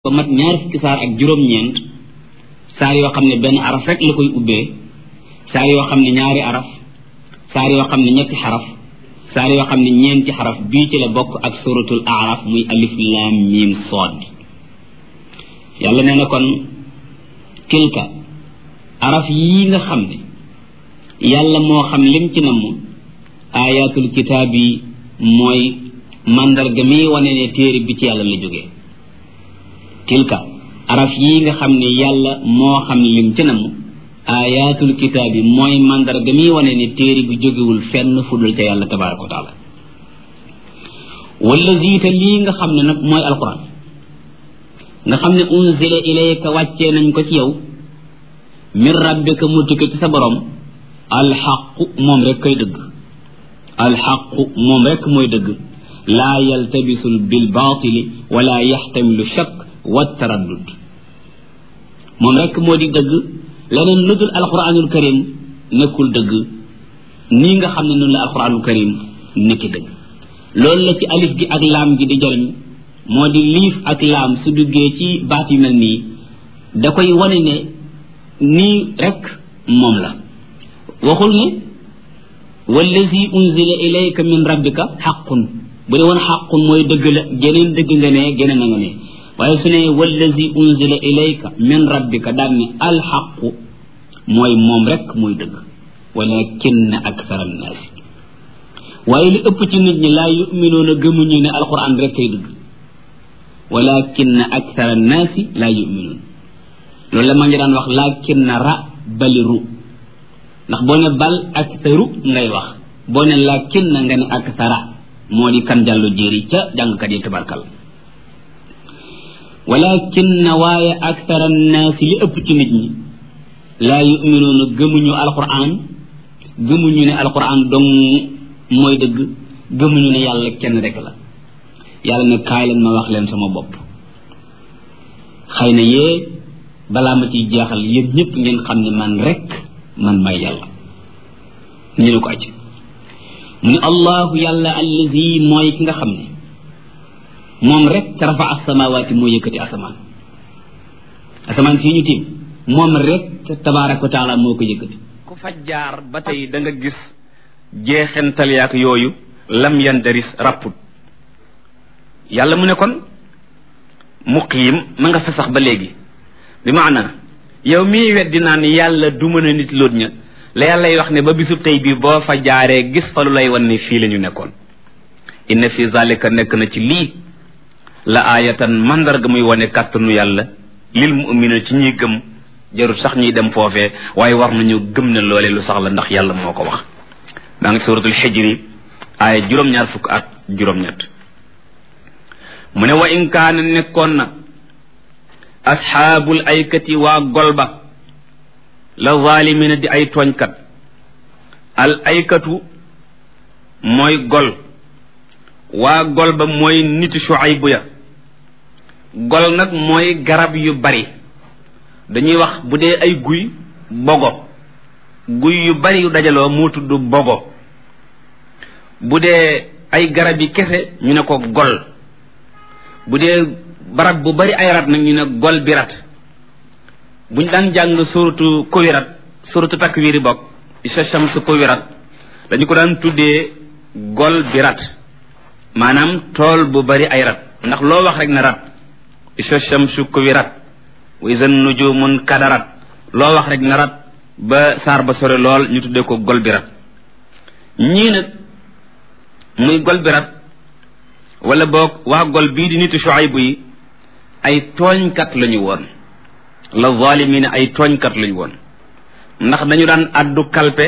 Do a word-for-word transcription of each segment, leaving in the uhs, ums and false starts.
ba mat ñaar fukki saar ak juróom-ñeent saar yoo xam ne benn araf rek la koy ubbee saar yoo xam ne ñaari araf saar yoo xam ne ñetti xaraf saar yoo xam ne ñeenti xaraf bii ci la bokk ak suratul araf muy alif lam mim sood yàlla nee na kon tilka araf yii nga xam ne yàlla moo xam lim ci namm ayatul kitaab yi mooy mandarga mi wane ne téere bi ci yàlla la jógee tilka araf yii nga xam ne yàlla moo xam lim ci namm ayatul kitaab yi mooy mandarga mi wane ne téere bi jógewul fenn fudul ca yàlla tabaraka wa taala wala ziita lii nga xam ne nag mooy alquran nga xam ne unzila ilayka wàccee nañ ko ci yow min rabbika mu tukke ci sa borom alxaqu moom rek koy dëgg alxaqu moom rek mooy dëgg laa yaltabisul bil baatili wala yaxtamilu shakk wa taraddud moom rek moo di dëgg leneen lu dul alquranul karim nekkul dëgg nii nga xam ne noonu la alquranul karim nekki dëgg loolu la ci alif gi ak laam gi di jariñ moo di liif ak laam su duggee ci baat yu mel nii da koy wane ne nii rek moom la waxul ne wallazi unzila ilayka min rabbika xaqun bu dee woon xaqun mooy dëgg la geneen dëgg nga ne geneen na nga ne waaye su ne wallazi unzila ilayka min rabbika daan ne alxaqu mooy moom rek mooy dëgg walakinna akthara annaasi waaye li ëpp ci nit ñi laa yuminuuna gëmuñu ne alquran rek kay dëgg walakinna akthara annaasi laa yuminuun loolu la ma ngi daan wax lakinna ra bali ru ndax boo ne bal aktharu ngay wax boo ne lakinna nga ne akthara moo di kan jàllu jéeri ca jàngkat yi tabarkal walakinna waaye akthara annaasi li ëpp ci nit ñi laa yuminuuna gëmuñu alquran gëmuñu ne alquran dong mooy dëgg gëmuñu ne yàlla kenn rek la yàlla ne kaay leen ma wax leen sama bopp xëy na yee balaa ma ciy jeexal yéen ñëpp ngeen xam ne man rek man may yàlla ñu ne ko acc mu ne allahu yàlla allazi mooy ki nga xam ne moom rek rafa asamawaati moo yëkkati asamaan asamaan fii ñu tiim moom rek tabaaraka wa taala moo ko yëkkati ku fa jaar ba tey da nga gis jeexental yaak yooyu lam yandaris rapput yàlla mu ne kon muqiim ma nga fa sax ba léegi bi maana yow mii weddi naa ni yàlla du mën a nit loot ña la yàllay wax ne ba bisub tey bii boo fa jaaree gis fa lu lay wan ne fii la ñu nekkoon inna fi zalika nekk na ci lii la aayatan mandarga muy wane kàttanu yàlla lil mu'mina ci ñuy gëm jarul sax ñuy dem foofee waaye war nañu gëm ne loole lu sax la ndax yàlla moo ko wax daa ngi suratul xijri aaya juróom-ñaar fukk ak juróom-ñett mu ne wa in kaana nekkoon na asxaabul aykati waa golba la zaalimina di ay tooñkat al aykatu mooy gol waa golba mooy niti Shuaybu ya gol nag mooy garab yu bari dañuy wax bu dee ay guy bogo guy yu bari yu dajaloo moo tudd bogo bu dee ay garab yi kese ñu ne ko gol bu dee barab bu bari ay rat nag ñu ne gol bi rat buñ daan jàng suratu kuwirat suratu takwiri bokk isa shamsu kuwirat dañu ko daan tuddee gol bi rat maanaam tool bu bari ay rat ndax loo wax rek na rat isa shamsu kuwirat wa iza nujumun kadarat loo wax rek na rat ba saar ba sore lool ñu tuddee ko gol bi rat ñii nag muy gol bi rat wala boog waa gol bii di nitu Shuaybu yi ay tooñkat lañu woon la zaalimiina ay tooñkat lañu woon ndax dañu daan addu kalpe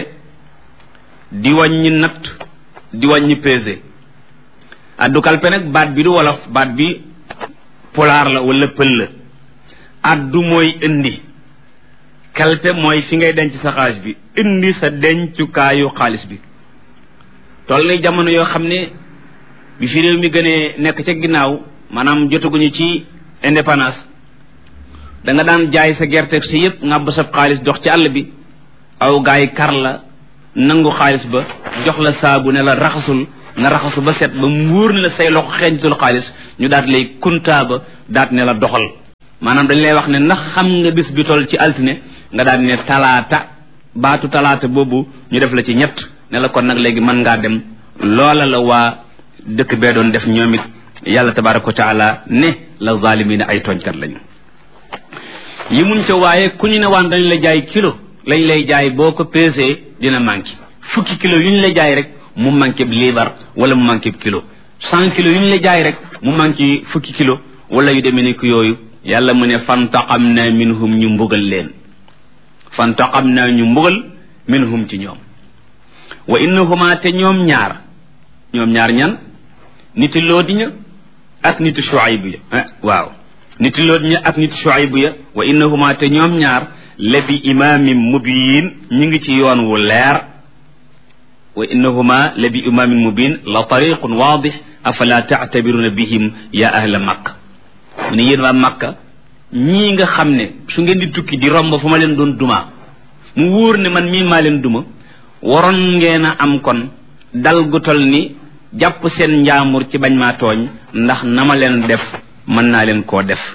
di wàññi natt di wàññi pesé addu kalpe nag baat bi du wolof baat bi pulaar la wala pël la addu mooy indi kalpe mooy fi ngay denc sa xaalis bi indi sa dencukaayu xaalis bi toll na jamono yoo xam ne bi fi réew mi gënee nekk ca ginnaaw maanaam jotaguñu ci indépendance da nga daan jaay sa gerte si yëpp ngàbb sa xaalis dox ci àll bi aw gaay kar la nangu xaalis ba jox la saabu ne la raxasul nga raxasu ba set ba mu wóor ne la say loxo xeeñtul xaalis ñu daat lay kuntaa ba daat ne la doxal maanaam dañ lay wax ne ndax xam nga bis bi toll ci altine nga daal ne talaata baatu talaata boobu ñu def la ci ñett ne la kon nag léegi mën ngaa dem loola la waa dëkk bee doon def ñoom it yàlla tabaraka wa taala ne la zalimina ay tooñkat lañu yi mun ca waaye ku ñu ne waan dañ la jaay kilo lañ lay jaay boo ko pesé dina manqué fukki kilo yu ñu la jaay rek mu manqué liibar wala mu manqué kilo cent kilo yu ñu la jaay rek mu manqué fukki kilo wala yu demee ni ku yooyu yàlla mu ne fantaqamna minhum ñu mbugal leen fantaqamna ñu mbugal minhum ci ñoom wa innahuma te ñoom ñaar ñoom ñaar ñan niti loodi ña ak niti Shuayb ya waaw niti loodi ña ak niti Shuayb ya wa innahuma te ñoom ñaar la bi imaamin mubiin ñu ngi ci yoon wu leer wa innahuma la bi imaamin mubiin la tariqun waadix afala taatabiruuna bihim ya ahla makka mu ne yéen waa makka ñii nga xam ne su ngeen di tukki di romb fu ma leen doon duma mu wóor ne man mii maa leen duma waroon ngeen a am kon dal gu tol ni jàpp seen njaamur ci bañ maa tooñ ndax na ma leen def mën naa leen koo def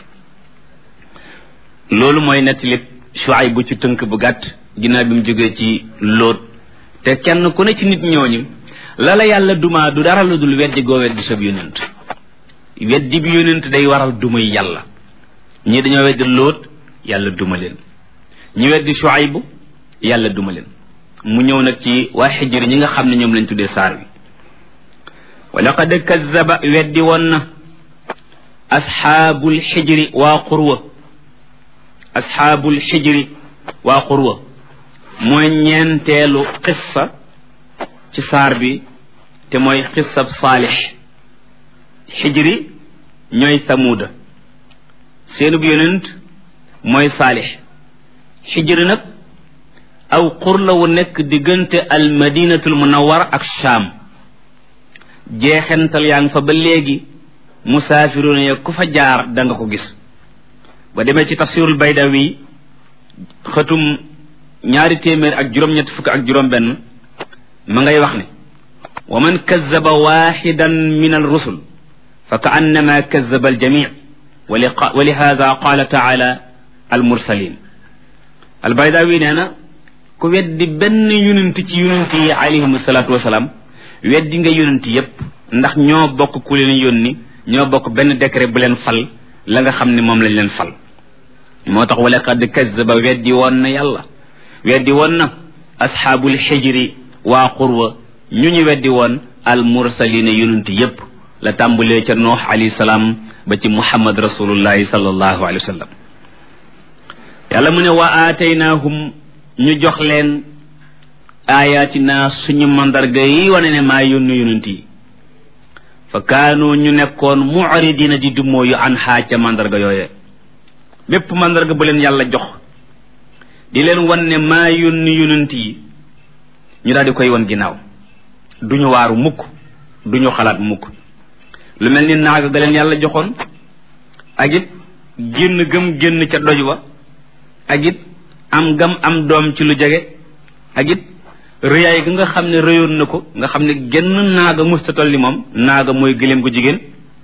loolu mooy nettali Shuayb bu ci tënk bu gàtt ginnaaw bi mu jógee ci Lóot te kenn ku ne ci nit ñooñu la la yàlla dumaa du dara lu dul weddi goo weddi sab yonent weddi bi yonent day waral dumay yàlla ñii dañoo weddi Lóot yàlla duma leen ñi weddi Shuayb yàlla duma leen mu ñëw nag ci waa Xijr ñi nga xam ne ñoom lañ tuddee saar wi wa laqad kazzaba weddi woon na asxaabul xijri waa qurwa asxaabul xijri waa qurwa mooy ñeenteelu xissa ci saar bi te mooy xissab saalix xijri ñooy samuuda seenub yonent mooy saalix xijri nag aw qur la wu nekk diggante al madinatul munawwara ak Shaam jeexental yaa ngi fa ba léegi musaafiruuna ya ku fa jaar da nga ko gis ba demee ci tafsirul baydawi xëtum ñaari téeméer ak juróom-ñett fukk ak juróom-benn ma ngay wax ne wa man kazzaba waaxidan min al rusul fa ka annama kazzaba al jamii wa li haada qaala taala al mursalin al baydawi nee na ku weddi benn yonent ci yonent yi alayhim salaatu wasalaam weddi nga yonent yépp ndax ñoo bokk ku leen yónni ñoo bokk benn décret bu leen fal la nga xam ne moom lañ leen fal moo tax wala qad kazzaba weddi woon na yàlla weddi woon na asxaabul xijri waa qurwa ñu ñu weddi woon al mursalina yonent yépp la tàmbulee ca noox alayhi salaam ba ci muhammad rasulullahi sallallahu alayhi wa sallam yàlla mu ne wa aataynaahum ñu jox leen ayatina suñu mandarga yi wane ne maa yónni yonent yi fa kaanu ñu nekkoon mu'ridina di dummoo yu an xaaca mandarga yooye bépp mandarga bu leen yàlla jox di leen wan ne maa yónni yonent yi ñu daal di koy wan ginnaaw duñu waaru mukk duñu xalaat mukk lu mel ni naaga ga leen yàlla joxoon ak it génn gëm génn ca doj wa ak it am gam am doom ci lu jege ak it rëyaay ga nga xam ne rëyoon na ko nga xam ne genn naaga mustatol li moom naaga mooy gëléem gu jigéen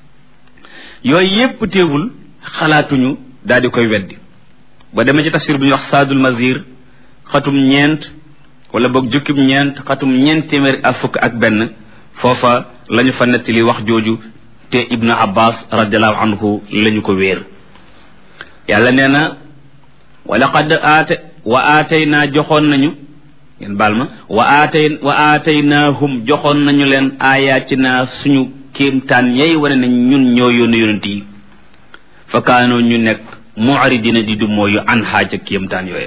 yooyu yépp teewul xalaatuñu daal di koy weddi ba demee ci tafsir bu ñuy wax saadul mazir xatum ñeent wala boog jukkib ñeent xatum ñeent téeméer ak fukk ak benn foofa lañu fa nettali wax jooju te ibnu abbas radiallahu anhu lañu ko wéer yàlla nee na wa laqad aata wa aataynaa joxoon nañu ngeen baal ma wa aatay wa aataynaahum joxoon nañu leen aayaatinaa suñu kéemtaan yey wane nañ ñun ñoo yónni yonent yi fa kaanoo ñu nekk mu'ridina di du mooyu an xaaja kéemtaan yooye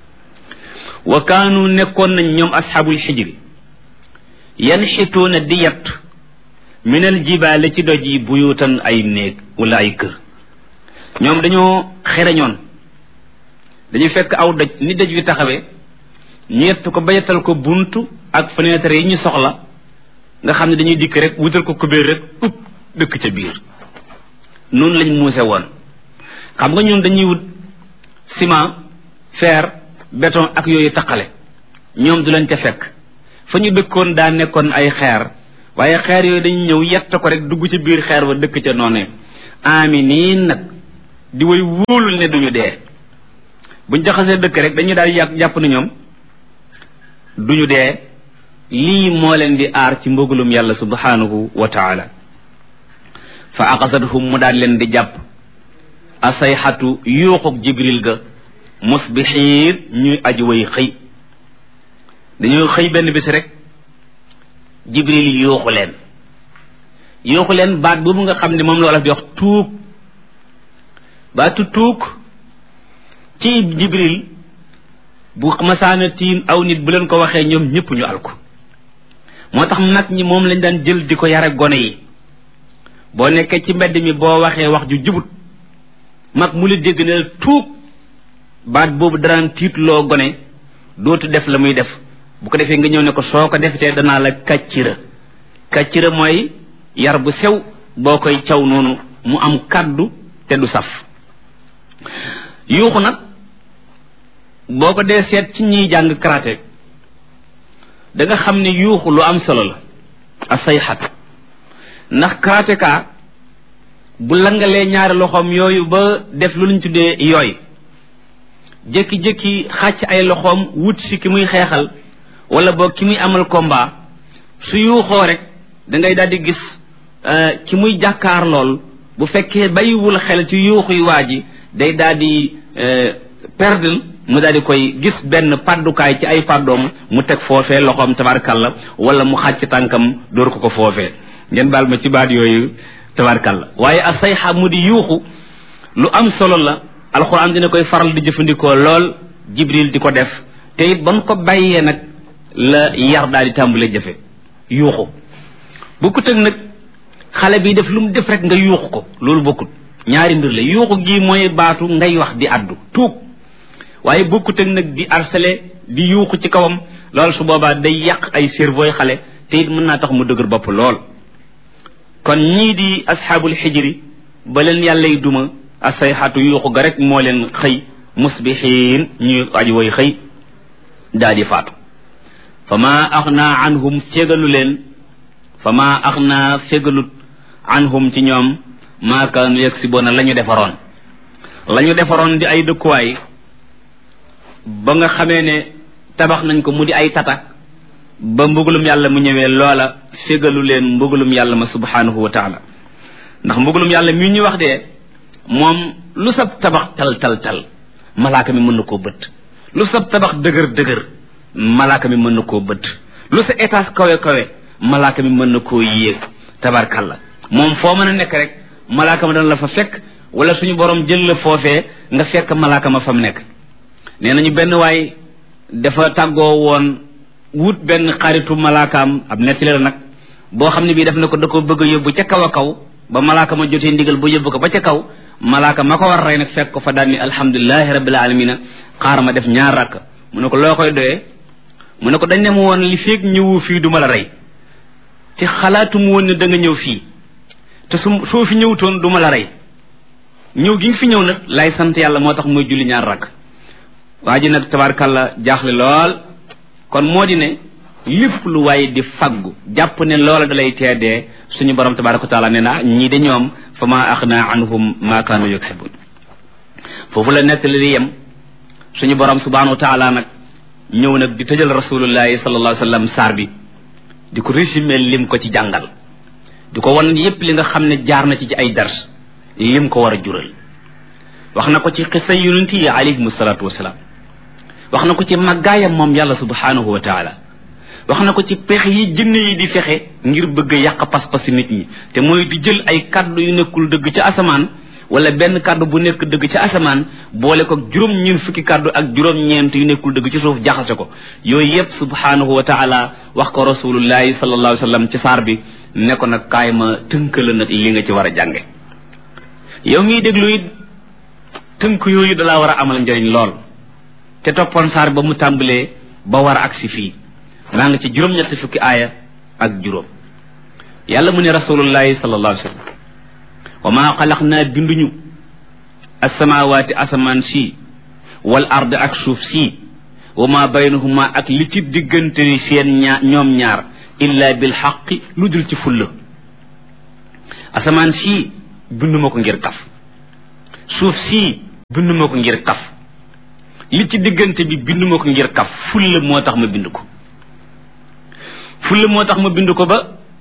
wa kaanu nekkoon nañ ñoom asxaabul xijri yanxituuna di yett minal jibaale ci doj yi buyutan ay néeg wala ay kër ñoom dañoo xereñoon dañuy fekk aw doj ni doj wi taxawee ñu yett ko ba yettal ko buntu ak fenêtre yi ñu soxla nga xam ne dañuy dikk rek wutal ko kubéer rek upp dëkk ca biir noonu lañ muuse woon xam nga ñun dañuy wut ciment fer béton ak yooyu taqale ñoom du lañ ca fekk fa ñu dëkkoon daa nekkoon ay xeer waaye xeer yooyu dañuy ñëw yett ko rek dugg ci biir xeer wa dëkk ca noonee aminiin nag di way wóolul ne duñu dee buñ jaxasee dëkk rek dañuy daal yàq jàpp na ñoom duñu dee lii moo leen di aar ci mbugalum yàlla subhanahu wa taala fa aqasathum mu daal leen di jàpp asayxatu yuuxuk jibril ga musbixiin ñuy aji way xëy dañoo xëy benn bis rek jibril yuuxu leen yuuxu leen baat boobu nga xam ne moom la wolof di wax tuug baatu tuug ci jibril bu masaana tiin aw nit bu leen ko waxee ñoom ñëpp ñu al ko moo tax mag ñi moom lañ daan jël di ko yare gone yi boo nekkee ci mbedd mi boo waxee wax ju jubut mag mu la dégg ne tuug baat boobu daraan tiitloo gone dootu def la muy def bu ko defee nga ñëw ne ko soo ko defetee danaa la kàccira kàccira mooy yar bu sew boo koy caw noonu mu am kàddu te du saf yuuxu nag boo ko dee seet ci ñiy jàng karaté da nga xam ne yuuxu lu am solo la a sayxat ndax karatéka bu langalee ñaari loxoom yooyu ba def lu ñu tuddee yooy jékki-jékki xàcc ay loxoom wut si ki muy xeexal wala boog ki muy amal combat su yuuxoo rek da ngay daal di gis ki muy jàkkaar lool bu fekkee bàyyiwul xel ci yuuxuy waa ji day daal di perdre mu daal di koy gis benn paddukaay ci ay paddoom mu teg foofee loxoom tabarkalla wala mu xàcc tànkam dóor ko ko foofee ngeen baal ma ci baat yooyu tabarkalla waaye a sayxa mu di yuuxu lu am solo la alxuraan dina koy faral di jëfandikoo lool jibril di ko def te it ba mu ko bàyyee nag la yar daal di tàmbale jëfe yuuxu bokkut ak nag xale bi def lu mu def rek nga yuuxu ko loolu bokkut ñaari mbir la yuuxu gi mooy baatu ngay wax di addu tuug waaye bokkut ak nag di harcelé di yuuxu ci kawam loolu su boobaa day yàq ay cerveau xale te it mën naa tax mu dëgër bopp lool kon ñii di asxaabul xijri ba leen yàllay duma asayxatu yuuxu ga rek moo leen xëy musbixiin ñuy aji way xëy daal di faatu fa ma axna anhum fégalu leen fa ma axna fégalut anhum ci ñoom maa kaanu yaksiboona la ñu defaroon la ñu defaroon di ay dëkkuwaay ba nga xamee ne tabax nañ ko mu di ay tata ba mbugalum yàlla mu ñëwee loola fégalu leen mbugalum yàlla ma subhanahu wa taala ndax mbugalum yàlla mi ñu wax de moom lu sab tabax tal tal tal malaaka mi mën na koo bët lu sab tabax dëgër dëgër malaaka mi mën na koo bët lu sa étage kawe kawe malaaka mi mën na koo yéeg tabarkalla moom foo mën a nekk rek malaaka ma dana la fa fekk wala suñu borom jël la foofee nga fekk malaaka ma fa mu nekk nee nañu benn waay dafa tàggoo woon wut benn xaritu malaakaam ab nettali la nag boo xam ne bii def na ko da ko bëgg a yóbbu ca kaw a kaw ba malaaka ma jotee ndigal bu yóbbu ko ba ca kaw malaaka ma ko war rey nag fekk ko fa daal ni alhamdulilahi rabbil alamina xaar ma def ñaar rakk mu ne ko loo koy doyee mu ne ko dañ ne mu woon li feeg ñëwu fii du ma la rey te xalaatu mu woon ne da nga ñëw fii te su soo fi ñëwutoon du ma la rey ñëw gi nga fi ñëw nag lay sant yàlla moo tax muy julli ñaar rakk waa ji nag tabarkalla jaaxle lool kon moo di ne lépp lu waaye di faggu jàpp ne loola dalay teedee suñu borom tabaraka wa taala nee na ñii de ñoom fa ma axna anhum ma kaanu yaksibun foofu la nekk li di yem suñu borom subhanahu wa taala nag ñëw nag di tëjal rasulullahi sallallahu alayhi wa sallam saar bi di ko résumé lim ko ci jàngal di ko wan yépp li nga xam ne jaar na ci ci ay dars lim ko war a jural wax na ko ci xisa yonent yi alayhimu salaatu wasalaam wax na ko ci màggaayam moom yàlla subhanahu wa taala wax na ko ci pexe yi jinne yi di fexe ngir bëgg a yàq pas-pasi nit ñi te mooy di jël ay kàddu yu nekkul dëgg ci asamaan wala benn kàddu bu nekk dëgg ci asamaan boole ko juróom-ñeent fukki kàddu ak juróom-ñeent yu nekkul dëgg ci suuf jaxase ko yooyu yépp subhanahu wa taala wax ko rasulullahi sallallahu alayhi wa sallam ci saar bi ne ko nag kaay ma tënk la nag li nga ci war a jànge yow miy déglu it tënk yooyu dalaa war a amal njëriñ lool te toppoon saar ba mu tàmbalee ba war a agsi fii maa ngi ci juróom-ñetti fukki aaya ak juróom yàlla mu ne rasulullahi sallallahu alayhi wa sallam wa maa xalaqnaa binduñu assamaawaati asamaan si wal ard ak suuf si wa maa baynahuma ak li ci diggante seen ñaar ñoom ñaar illa bil xaqi lu dul ci fulla asamaan si binduma ko ngir kaf suuf sii binduma ko ngir kaf li ci diggante bi binduma ko ngir kaf fulla moo tax ma bind ko fulla moo tax ma bind ko ba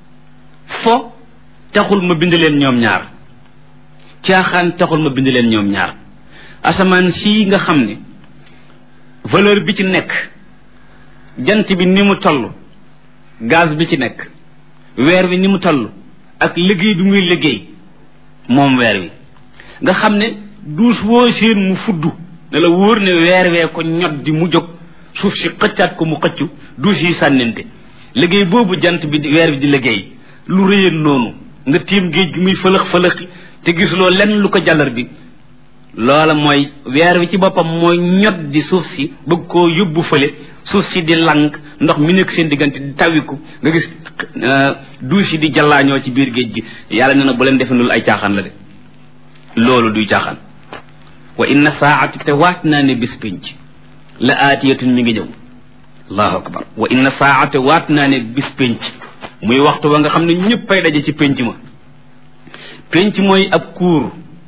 fo taxul ma bind leen ñoom ñaar caaxaan taxul ma bind leen ñoom ñaar asamaan sii nga xam ne valeur bi ci nekk jant bi ni mu toll gaz bi ci nekk weer wi ni mu toll ak liggéey bi muy liggéey moom weer wi nga xam ne duus woo seen mu fudd ne la wóor ne weer wee ko ñot di mu jóg suuf si xëccaat ko mu xëccu duus yi sànnente liggéey boobu jant bi weer bi di liggéey lu rëyeen noonu nga tiim géej gi muy fëlëx fëlëxi te gisuloo lenn lu ko jàllar bi loola mooy weer wi ci boppam mooy ñot di suuf si bëgg koo yóbbu fële suuf si di lank ndox mi nekk seen diggante di tawiku nga gis duus yi di jallaañoo ci biir géej gi yàlla nee na bu leen defe nul ay caaxaan la de loolu duy caaxaan wa inna saa'ati te waat naa ne bis pénc la aatiyatun mi ngi ñëw allahu akbar wa inna saa'ati waat naa ne bis pénc muy waxtu wa nga xam ne ñëpp ay daje ci pénc ma pénc mooy ab cours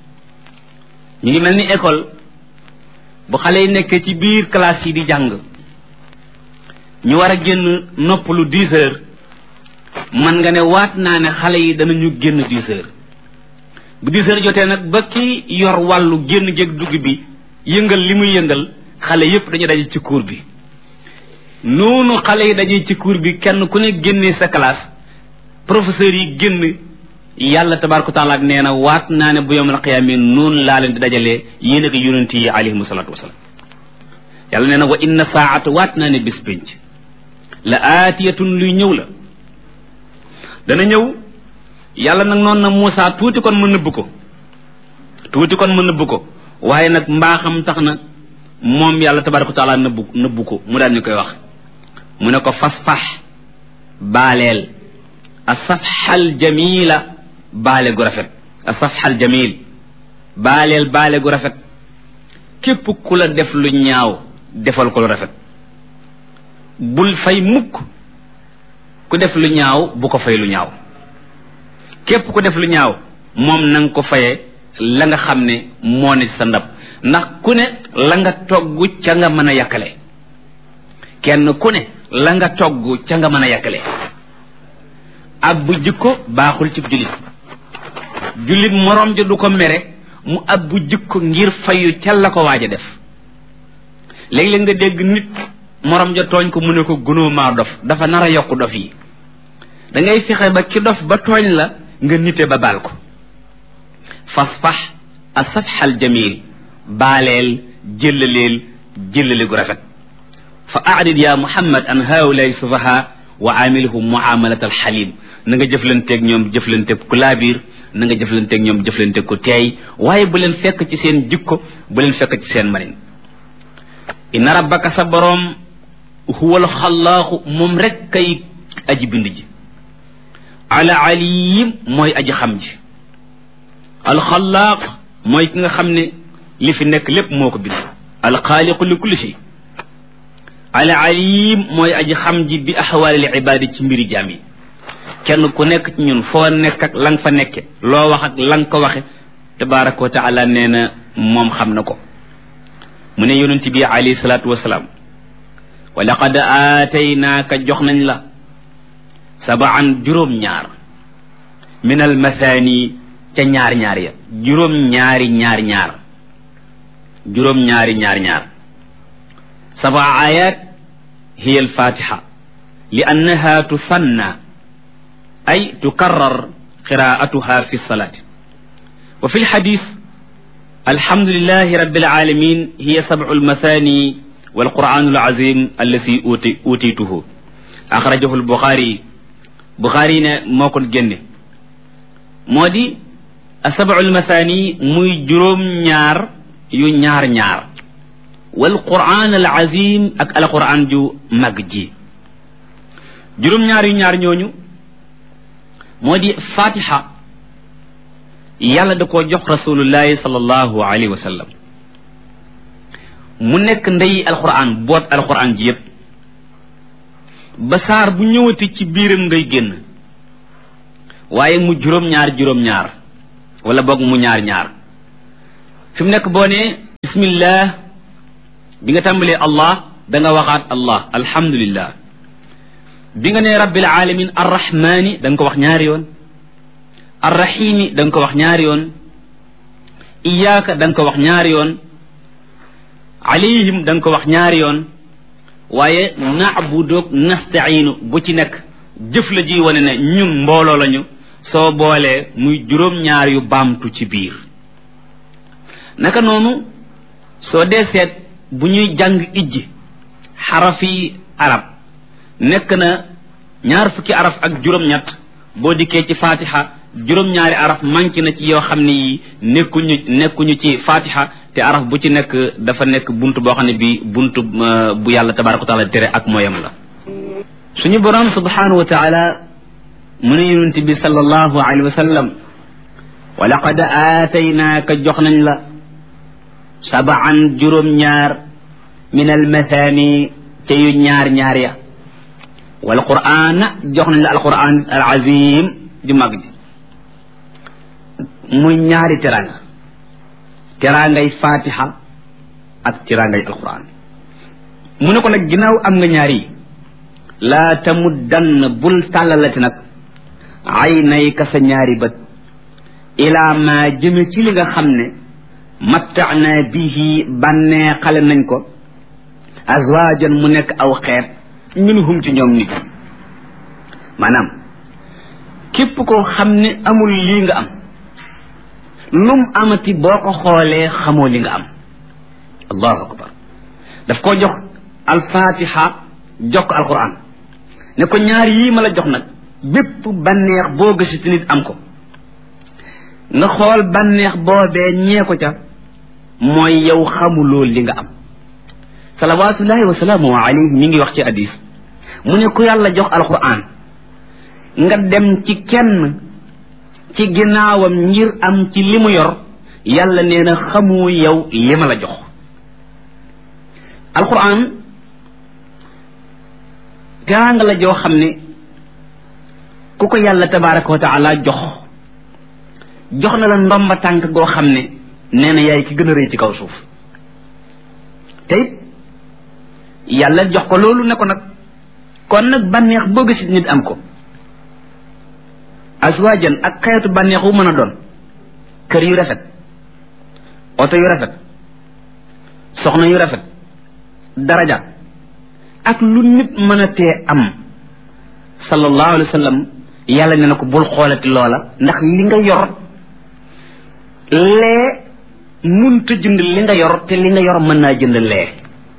ñu ngi mel ni école bu xale yi nekkee ci biir classe yi di jàng ñu war a génn noppalu dix heures man nga ne waat naa ne xale yi danañu génn dix heures bu dix heures jotee nag ba ki yor wàllu génn géeg dugg bi yëngal li muy yëngal xale yépp dañu daje ci cours bi noonu xale yi daje ci cours bi kenn ku ne génnee sa classe professeur yi génn yàlla tabaaraka taala ak nee na waat naa ne bu yawmal qiyaama noonu laa leen di dajalee yéen ak yonent yi alayhimu salaatu wasalaam yàlla nee na wa inna saa'ata waat naa ne bis pénc la aatiyatun luy ñëw la dana ñëw yàlla nag noonu na Muusaa tuuti kon ma nëbb ko tuuti kon ma nëbb ko waaye nag mbaaxam tax na moom yàlla tabaaraka taala nëbb nëbb ko mu daan ñu koy wax mu ne ko fasfax baaleel asafxal jamila baale gu rafet asafxal jamil baaleel baale gu rafet képp ku la def lu ñaaw defal ko lu rafet bul fay mukk ku def lu ñaaw bu ko fay lu ñaaw képp ku def lu ñaaw moom na nga ko fayee la nga xam ne moo ne sa ndab ndax ku ne la nga togg ca nga mën a yàkkale kenn ku ne la nga togg ca nga mën a yàkkale ab bu jikko baaxul ci jullit jullit moroom ja du ko mere mu ab bu jikko ngir fayu ca la ko waaj a def léeg-léeg nga dégg nit moroom ja tooñ ko mu ne ko gunóo maa dof dafa nar a yokku dof yi da ngay fexe ba ci dof ba tooñ la nga nite ba baal ko fasfax asafxal jamil baaleel jëllaleel jëllale gu rafet fa a'rid ya muhammad an haulay sufaha wa amilhum muamalat alxalim na nga jëflanteeg ñoom jëflanteeg ku laabiir na nga jëflanteeg ñoom jëflanteeg ku teey waaye bu leen fekk ci seen jikko bu leen fekk ci seen manin inna rabbaka sa boroom huwa alxallaaxu moom rek kay aji bind ji ala alim mooy aji xam ji alxallaaq mooy ki nga xam ne li fi nekk lépp moo ko bind alxaaliqu li kulli shay ala alim mooy aji xam ji bi axwaalil ibaadi ci mbiri jaam yi kenn ku nekk ci ñun foo nekk ak la nga fa nekke loo wax ak la nga ko waxe tabaraka wa taala nee na moom xam na ko mu ne yonent bi alayhi salaatu wasalaam wa laqad aataynaaka jox nañ la sabaan juróom-ñaar min al mathani ca ñaar-ñaar ya juróom-ñaari ñaar-ñaar juróom-ñaari ñaar-ñaar saba ayat hiya al fatiha li annaha tusanna ay tukarrar qiraatuha fi salati wa fi lxadis alhamdulilahi rabbil alamin hiya sabcu almathani walquranu alazim allati uti utituhu axrajahu albuxaari buxaari ne moo ko génne moo di sabcu almathani muy juróom-ñaar yu ñaar-ñaar walquran alazim ak alquran ju mag ji juróom-ñaar yu ñaar ñooñu moo di fatiha yàlla da koo jox rasulullahi sallallahu alayhi wa sallam mu nekk ndey alquran boot alquran ji yépp ba saar bu ñëwati ci biiram ngay génn waaye mu juróom-ñaar juróom-ñaar wala boog mu ñaar-ñaar fi mu nekk boo ne bismillah bi nga tàmbalee allah da nga waxaat allah alhamdulillah bi nga ne rabbil alamin arrahmani da nga ko wax ñaari yoon arrahimi da nga ko wax ñaari yoon iyyaka da nga ko wax ñaari yoon alayhim da nga ko wax ñaari yoon waaye na'budu nasta'inu bu ci nekk jëf la ji wane ne ñun mbooloo lañu soo boolee muy juróom-ñaar yu baamtu ci biir naka noonu soo dee seet bu ñuy jàng ijji xarafi arab nekk na ñaar fukki araf ak juróom-ñett boo dikkee ci fatiha juróom-ñaari araf manqué na ci yoo xam ne yi nekkuñu nekkuñu ci fatiha te araf bu ci nekk dafa nekk buntu boo xam ne bi buntu bu yàlla tabaraka wa taala tere ak mooyam la suñu borom subhanahu wa taala mu ne yonent bi sallallahu alayhi wa sallam wa laqad aataynaaka jox nañ la sab'an juróom-ñaar min al mathani ca yu ñaar ñaar ya wal qur'an jox nañ la al qur'an al azim ju mag ji muy ñaari teranga terangay fatiha ak terangay al qur'an mu ne ko nag ginnaaw am nga ñaari laa tamuddann bul tàllalati nag aynayka sa ñaari bët ilaa ma jëme ci li nga xam ne matta'na bihi bànnee xale nañ ko azwaajan mu nekk aw xeet minhum ci ñoom nit maanaam képp koo xam ne amul lii nga am lum amati boo ko xoolee xamoo li nga am allahu akbar daf koo jox alfatiha jox ko alquran ne ko ñaar yii ma la jox nag bépp bànneex boo gëstu ci nit am ko nga xool bànneex boobee ñee ko ca mooy yow xamuloo li nga am salawatullahi wa salaamu alayhi mi ngi wax ci hadis mu ne ku yàlla jox alquran nga dem ci kenn ci ginnaawam ngir am ci li mu yor yàlla nee na xamu yow li ma la jox alquran gaa nga la joo xam ne ku ko yàlla tabaraka wa taala jox jox na la ndomba tànk goo xam ne nee na yaay ki gën a rëy ci kaw suuf te it yàlla jox ko loolu ne ko nag kon nag bànneex boo gis nit am ko aswaajan ak xeetu bànneex wu mën a doon kër yu rafet oto yu rafet soxna yu rafet daraja ak lu nit mën a tee am sallallahu alayhi wa sallam yàlla ne na ko bul xoolati loola ndax li nga yor lee munta jënd li nga yor te li nga yor mën naa jënd lee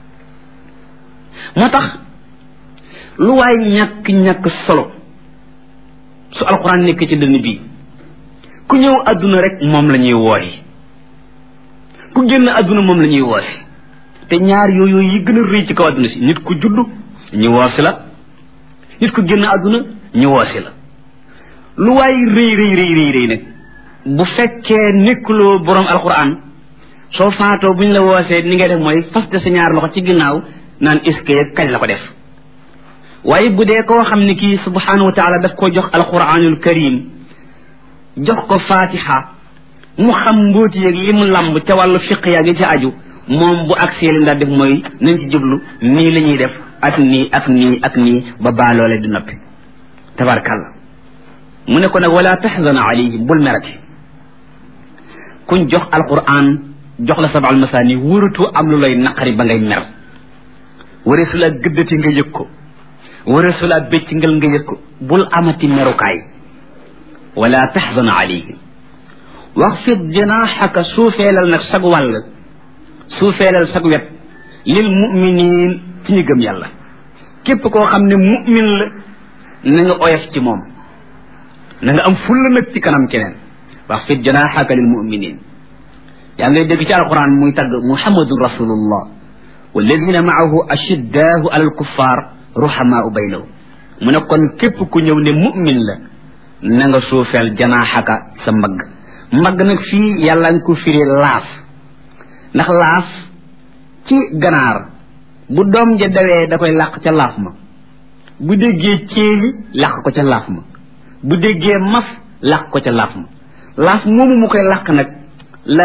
moo tax lu waay ñàkk-ñàkk solo su alquran nekk ci dënn bii ku ñëw adduna rek moom la ñuy wooyi ku génn adduna moom la ñuy woosi te ñaar yooyu yi gën a rëy ci kaw adduna si nit ku judd ñu woosi la nit ku génn adduna ñu woosi la lu waay rëy rëy rëy rëy rëy nag bu fekkee nekkuloo borom alquran soo faatoo buñ la woosee ni ngay def mooy fas de sa ñaar loxo ci ginnaaw naan iske kañ la ko def waaye bu dee koo xam ne kii subhanahu wa taala daf ko jox alquranul karim jox ko fatiha mu xam mbóoti yeeg li mu lamb ca wàllu fiq yaa ngi ci aju moom bu agsee li ndax def mooy nañ ci jublu nii la ñuy def ak nii ak nii ak nii ba baaloole di noppi tabarkàlla mu ne ko nag wala tahzan alayhim bul merati kuñ jox alquran jox la sabal masaani wëratu am lu lay naqari ba ngay mer ware su la gëddati nga yëg ko ware su la bécc ngal nga yëg ko bul amati merukaay wala tahzan alayhim waxfid janaxaka suufeelal nag sag wàll suufeelal sag wet lil muminin ci ñu gëm yàlla képp koo xam ne mumin la na nga oyof ci moom na nga am fulla nag ci kanam keneen waxfid janaxaka lil muminin yaa ngay dégg ci alquran muy tagg muhammadun rasulullah walladina maahu ashiddaahu alal kuffar ruhamaau baynahum mu ne kon képp ku ñëw ne mumin la na nga suufeel janaxaka sa mbagg mbagg nag fii yàlla nga ko firi laaf ndax laaf ci ganaar bu doom ja dawee da koy làq ca laaf ma bu déggee céeli làq ko ca laaf ma bu déggee maf làq ko ca laaf ma laaf moomu mu koy làq nag la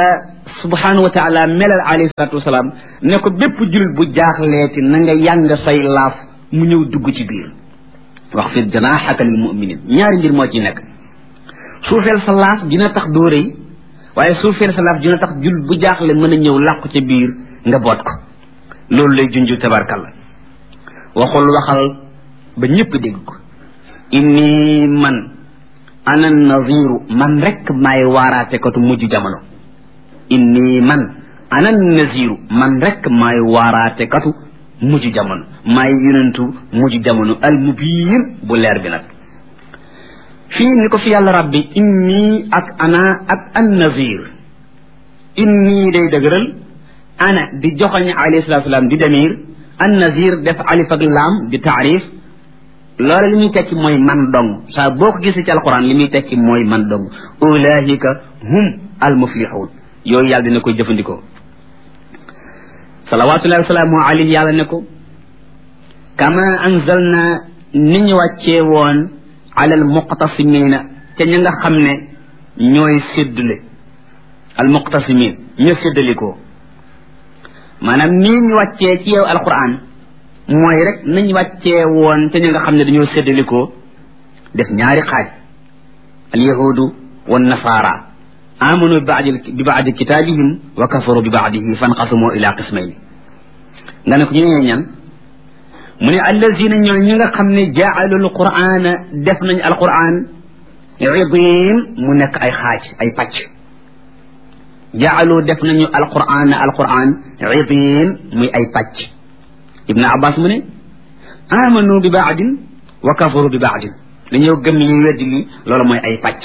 subhanahu wa taala melal alayhi salatu wasalaam ne ko bépp jullit bu jaaxleeti na nga yàng say laaf mu ñëw dugg ci biir wax fi janaahaka lil mu'minin ñaari mbir moo ci nekk suufeel sa laaf dina tax doo rëy waaye suufeel sa laaf dina tax jullit bu jaaxle mën a ñëw làqu ca biir nga boot ko loolu lay junju tabarkalla waxul waxal ba ñëpp dégg ko inni man ana naziru man rek maay waaraate katu mujj jamono inni man ana naziru man rek maay waaraate katu mujj jamono maay yonentu mujj jamono al mubiin bu leer bi nag fii ni ko fi yàlla rabbi inni ak ana ak an nazir inni day dëgëral ana di joxoñ alayhi salatu salaam di demir an nazir def alif ak laam di taarif loola li muy tekki mooy man dong saa boo ko gisee ci alquran li muy tekki mooy man dong ulaahika hum al muflixuun yooyu yàlla dina koy jëfandikoo salawatullahi wasalaamu alayhi yàlla ne ko kama anzalna ni ñu wàccee woon ala al muqtasimina ca ña nga xam ne ñooy séddale al muqtasimin ña séddalikoo maanaam nii ñu wàccee ci yow alquran mooy rek nañ wàccee woon te ña nga xam ne dañoo séddalikoo def ñaari xaaj al yahudu wa nasaara amanu bi baadi bi baadi kitaabihim wa kafaru bi baadihi fanqasimu ila qismayni nga ne ko ñu ñee ñan mu ne allazina ñooy ñi nga xam ne jaalu alqur'ana def nañ alquran idiin mu nekk ay xaaj ay pàcc jaalu def nañu alqur'ana alquran idiin muy ay pàcc ibn abbas mu ne amanu bi baadin wa kafaru bi baadin dañoo gëm li weddi li loolu mooy ay pàcc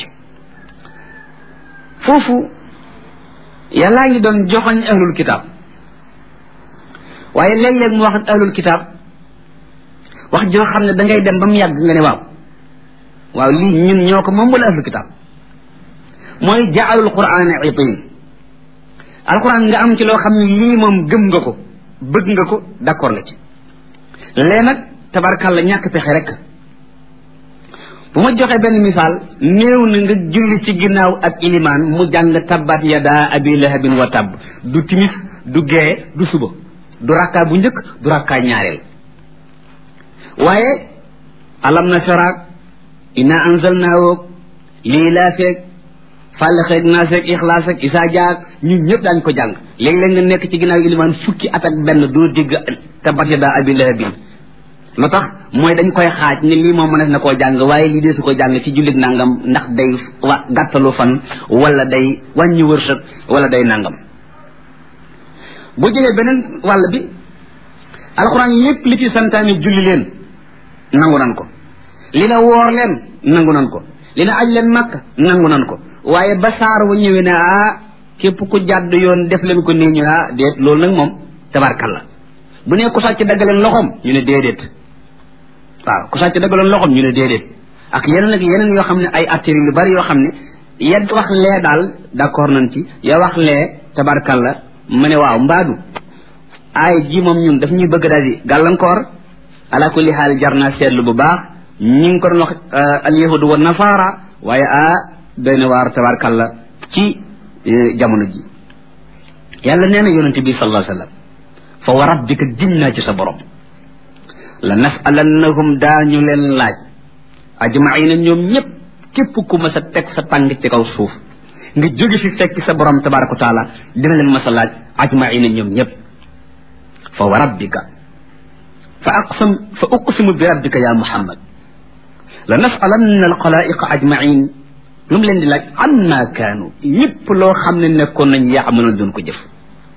foofu yàllaa ngi doon joxoñ ahlul kitab waaye léeg-léeg mu wax ahlul kitab wax joo xam ne da ngay dem ba mu yàgg nga ne waaw waaw lii ñun ñoo ko moom wala ahlul kitab mooy jaalul qur'ana itin alquran nga am ci loo xam ne lii moom gëm nga ko bëgg nga ko d'accord nga ci léegi nag tabarkàlla ñàkk pexe rek bu ma joxee benn misaal néew na nga julli ci ginnaaw ak ilimaan mu jàng tabbat yada abi lahabin wa tabb du timis du gee du suba du rakkaa bu njëkk du rakkaa ñaareel waaye alam nashrah inna anzalnaahu lii laa feeg fàllaxeeg naaseeg ixlaas ak isaa jaag ñun ñëpp daañu ko jàng léegi-léeg nga nekk ci ginnaaw ilimaan fukki at ak benn doo dégg tabbat yada abi lahabin lu tax mooy dañ koy xaaj ni lii moom mënees na koo jàng waaye lii deesu ko jàng ci jullit nangam ndax day wa gàttalu fan wala day wàññi wërsëg wala day nangam bu jëlee beneen wàll bi alxuraan lépp li ci santaane julli leen nangu nan ko li na woor leen nangu nan ko li na aj leen màkk nangu nan ko waaye ba saar wa ñëwee ne ah képp ku jàdd yoon def leen ko nii ñu ah déet loolu nag moom tabarkalla bu ne ku sàcc daggaleen loxoom ñu ne déedéet waaw ku sàcc daggaloon loxoom ñu ne déedéet ak yeneen ak yeneen yoo xam ne ay attiri lu bari yoo xam ne ya wax lee daal d'accord nañ ci ya wax lee tabarkalla ma ne waaw mbaadu ay ji moom ñun daf ñuy bëgg daal di gàllankoor ala kulli xaal jar naa seetlu bu baax ñi ngi ko doon wax al yahudu wa nasara waaye ah doy na waar tabarkalla ci jamono ji yàlla nee na yonente bi sallallahu alayhi wa sallam fa wa rabbika giñ naa ci sa borom la nasalannahum daañu leen laaj ajmaina ñoom ñëpp képp ku ma sa teg sa tàng ci kaw suuf nga jóge fi fekk sa borom tabaraka wa taala dina leen ma sa laaj ajmaina ñoom ñëpp fa wa rabbika fa aqsam fa uqsimu bi rabbika ya muhammad la nasalanna alxalaiqa ajmain lu mu leen di laaj amma kaanu lépp loo xam ne nekkoon nañ yaamaloon doon ko jëf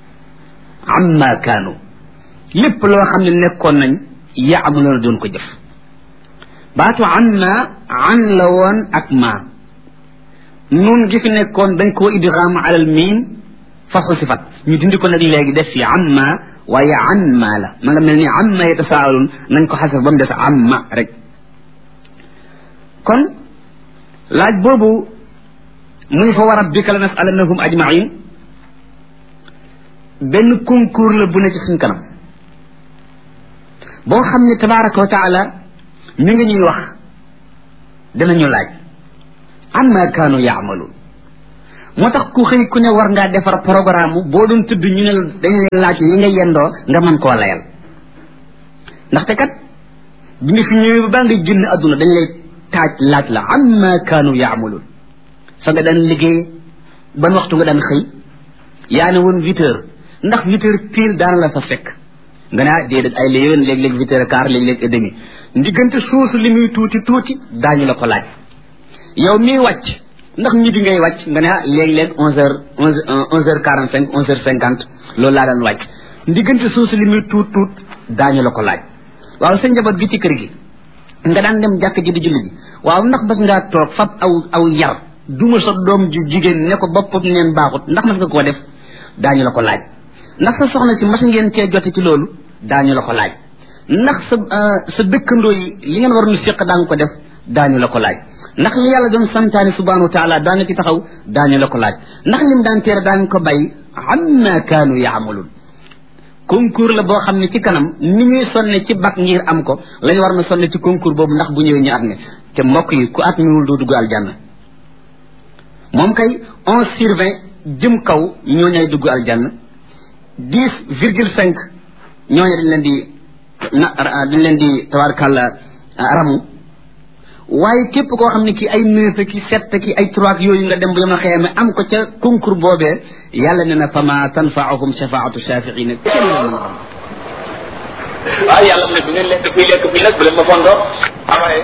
amma kaanu lépp loo xam ne nekkoon nañ yaamaloon doon ko jëf baatu amma an la woon ak ma nun gi fi nekkoon dañ koo idgham alal miim fa xusifat ñu dindi ko nag léegi def fi amma waaye an ma la ma nga mel ni amma yatasaalun nañ ko xasaf ba mu des amma rek kon laaj boobu muy fa wa rabbika la nasalannahum ajmain benn concours la bu ne ci suñ kanam boo xam ne tabaraka wa taala mi ngi ñuy wax dinañu laaj amma kaanu yaamaluun moo tax ku xëy ku ne war ngaa defar programme boo doon tudd ñu ne dañu laaj yi nga yendoo nga mën koo layal ndaxte kat bi nga fi ñëwee ba baa nga génn adduna dañ lay taaj laaj la amma kaanu yaamaluun fa nga daan liggéey ban waxtu nga daan xëy yaa ne woon huit heures ndax huit heures pile daan la fa fekk nga ne ah déedéet ay la yéwén léeg-léeg huit heures quart léeg-léeg et demi ndiggante suusu li muy tuuti tuuti daañu la ko laaj yow miy wàcc ndax midi ngay wàcc nga ne ah léeg-léeg onze heures onze onze heures quarante cinq onze heures cinquante loolu laa daan wàcc ndiggante suusu li muy tuut tuut daañu la ko laaj waaw sa njaboot gi ci kër gi nga daan dem jàkk ji di julli ji waaw ndax bas ngaa toog fab aw aw yar duma sa doom ju jigéen ne ko boppam neen baaxut ndax mas nga koo def daañu la ko laaj ndax sa soxna si mas ngeen cee jote ci loolu daañu la ko laaj ndax sa sa dëkkandoo yi li ngeen war nu séq daa nga ko def daañu la ko laaj ndax li yàlla doon santaane subhanahu wa taala daa nga ci taxaw daañu la ko laaj ndax lim daan teere daa nga ko bàyyi amma kaanu yaamaluun concours la boo xam ne ci kanam ni ñuy sonne ci bac ngir am ko la ñu war na sonne ci concours boobu ndax bu ñëwee ñu at ne te mbokk yi ku at miwul doo dugg aljanna moom kay onze sur vingt jëm kaw ñoo ñay dugg aljanna dix virgule cinq ñooñu dañ leen di na dañ leen di tabarkàlla ramu waaye képp koo xam ne ki ay neuf ki sept ki ay trois yooyu nga dem ba yoma xëyame am ko ca concours boobee yàlla ne na fama tanfaahum shafaatu shafiina kenn la mën a xam waaw yàlla mu ne bi ngeen lekk fii lekk fii nag bu leen ma fondoo amaye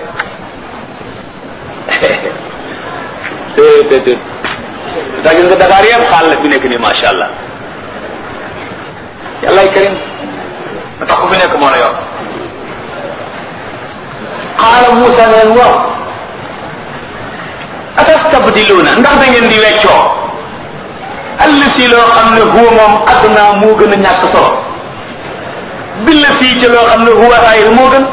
déedéet daa gis nga Dakar yëpp xaal la fi nekk nii macha allah yàllaay karim ba tax ku fi nekk moo la yor qaala Moussa ne leen waaw atastabdiluuna ndax da ngeen di weccoo allati loo xam ne huwa moom adnaa moo gën a ñàkk solo billati ci loo xam ne huwa xayr moo gën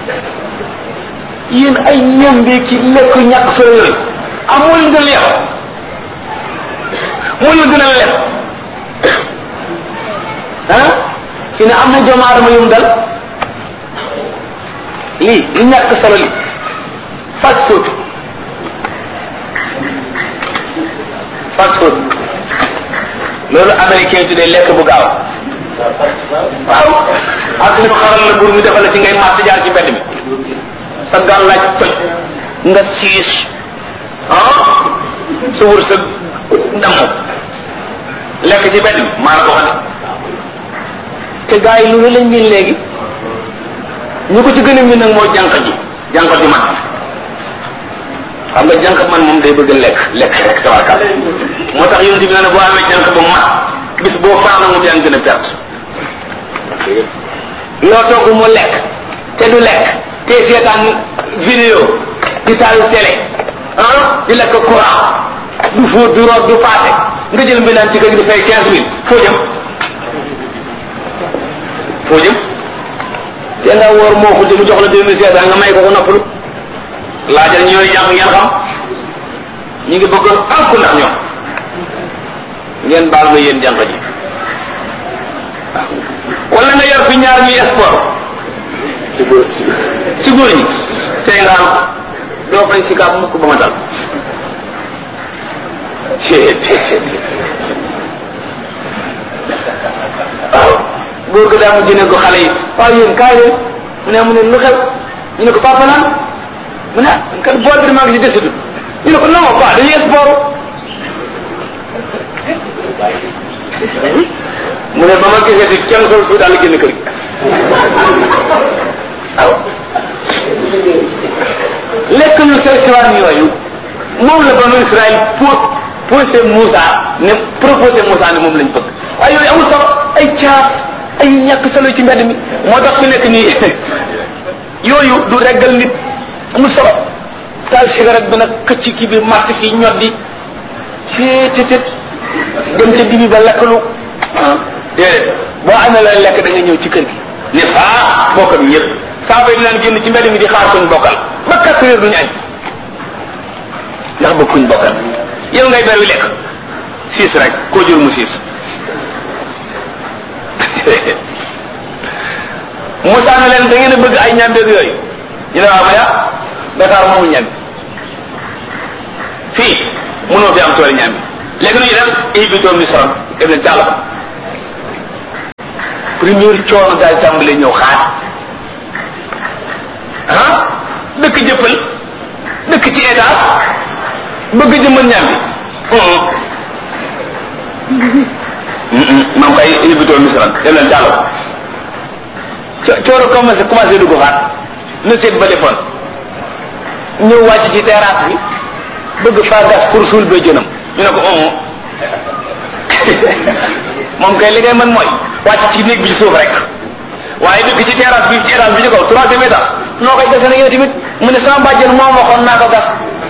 yéen ay ñambi ki lekk ñàkk solo yooyu amul nga leex muy lu gën a lekk ah fi ne am na doomu aadama yum dal lii li ñàkk solo li fast food fast food loolu américain tuddee lekk bu gaaw waaw ak ñu xaral la bur mu defal la ci ngay màtt jaar ci mbedd mi sa gàllaaj toj nga siis ah sa wër sa damm lekk ci mbedd mi maa la ko xam te gars yi lu lañ miin léegi ñu ko ci gën a miin nag mooy jànq ji jànq ji man xam nga jànq man moom day bëgg lekk lekk rek tabarkal moo tax yonent bi ne boo amee jànq ba mat bis boo faana mu yaa ngi gën a perte loo togg mu lekk te du lekk te seetaan vidéo di taal télé ah di lekk courant du fóot du root du paase nga jël mbindaan ci kër gi di fay quinze mille foo jëm foo jëm te nga woor moo ko mu jox la deux mille cinq cent nga may ko ko noppalu laajal ñooy jàng ngeen xam ñu ngi bëgg alku ndax ñoom ngeen baal ma yéen jànq ji wala nga yor fi ñaar ñuy sport ci góor ci góor ñi tey nga am doo fay si kaab mukk ba ma dal waaw góor ga daa mu jëne ko xale yi waaw yéen kaay leen mu ne mu ne lu xew ñu ne ko papa naan mu ne kat bool bi maa ngi si desitu ñu ne ko non pas dañuy sport mu ne ba ma gisee si kenn sol fu daal génn kër gi waaw lekk ñu sew siwaan yooyu moom la banu Israël pour posé Moussa ne proposé Moussa ne moom lañ bëgg waaye yooyu amul solo ay caaf ay ñàkk solo ci mbedd mi moo tax fi nekk nii yooyu du reggal nit amul solo taal cigarette bi nag këcc kii bi màtt fii ñoddi seetetet dem ca dibi ba lekkalu ah déedéet boo amee la lekk da nga ñëw ci kër gi ne faa bokk ak ñëpp saa bay dinaan génn ci mbedd mi di xaar kuñ bokkal ba quatre heures duñu añ ndax bëgg kuñ bokkal yow ngay beru lekk siis rek koo jur mu siis Moussa na leen da ngeen a bëgg ay ñambeeg yooyu ñu ne waaw ma ya Dakar moomu ñambi fii mënoo fi am tooli ñambi léegi nu ñu def ihbitu misran dem leen jàll ko première coono daal tàmbalee ñëw xaar ah dëkk jëppal dëkk ci état bëgg jëmmal ñaam bi moom kay ihbitu misran dem leen jàll ko coono commencé commencé dugg xaar na seet ba defoon ñëw wàcc ci terrasse bi bëgg faa gas pour suul ba jënam ñu ne ko omo moom kay li ngay mën mooy wàcc ci néeg bi ci suuf rek waaye dëkk ci terrasse bi ci étage bi ci kaw troisième étage noo koy gase na yow tamit mu ne sama bàjjen moom waxoon naa ko gas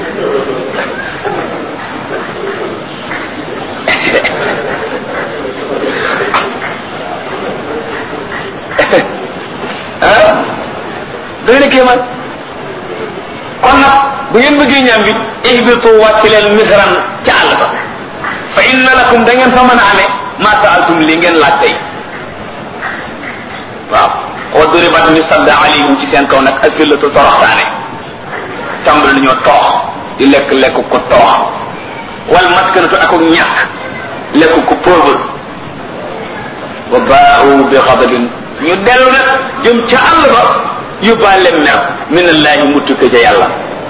ah doy na kéemaan kon nag bu ngeen bëggee ñaam bi ihbitu wàcc leen misran ci àll ba fa inna lakum da ngeen fa mën a amee ma saaltum li ngeen laaj tey waaw wa duribat ñu sadda alayhim ci seen kaw nag asillatu toroxtaane tàmbali ñoo toox di lekk lekk ko toox wal maskanatu ak ñàkk lekk ko pauvre wa baa'u bi xadabin ñu dellu nag jëm ca àll ba yóbbaale mer min allahi mu tukke ca yàlla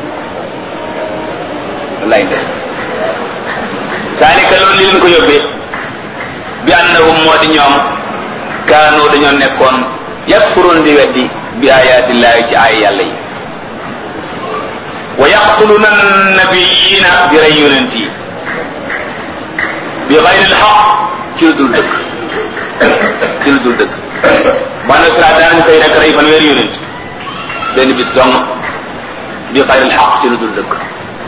wallaay des zalika loolu li leen ko yóbbee bi annahum moo di ñoom kaanu dañoo nekkoon yakfurun di weddi bi ayatillahi ci ay yàlla yi wa yaqtuluna nabiyina di rey yonent yi bi xayri lxaq ci lu dul dëgg ci lu dul dëgg banu Israel daanañ koy rek rey fanweeri yonent benn bis dong bi xayri lxaq ci lu dul dëgg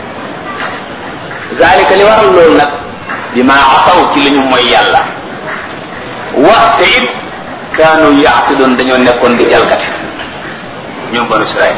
zalika li waral loolu nag bi ma asaw ci li ñu mooy yàlla waxte it kaanu yaaqtidoon dañoo nekkoon di jalgati ñoom banu Israel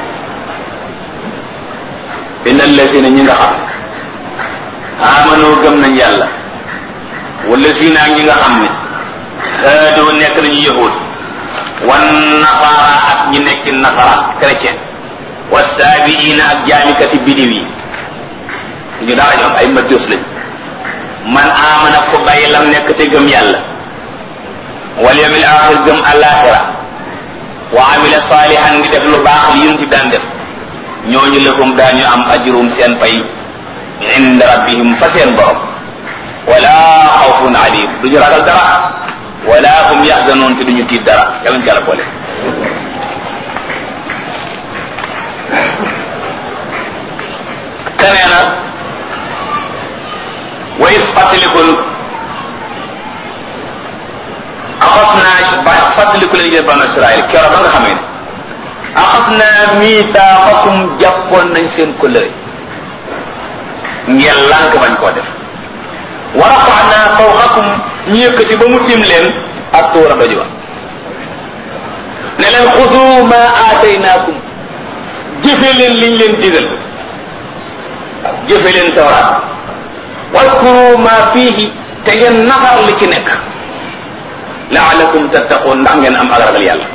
inna allazina ñi nga xam amanu gëm nañ yàlla wallazina ñi nga xam ne haadoo nekk nañu yahud wan nasara ak ñi nekk nasara chrétien wa saabiina ak jaamikati bidiw yi ñu dara ñoom ay majus lañ man amana ko bàyyi lam nekk te gëm yàlla wal yawmil axir gëm alaxira wa amila salihan ngi def lu baax li yun ci daan def ñooñu lahum daañu am ajrum seen pay inda rabbihim fa seen borom wala xawfun alim duñu ragal dara wala hum yaxzanoon te duñu tiit dara yàlla ñu ci yàlla boole kenee na wa is fàttalikul axas naa ba fàttaliku leen jël banu Israël keroog ba nga xamee ne axas naa miitaaxakum jàppoon nañ seen kóllëre ngeen lànk bañ koo def wa rafaanaa fawqakum ñu yëkkati ba mu tim leen ak tuura doj wa ne leen xusu ma aataynaakum jëfe leen liñ leen digal jëfe leen tawraat wadkuru ma fiihi te ngeen nafar li ci nekk laalakum tattaqoon ndax ngeen am ak ragal yàlla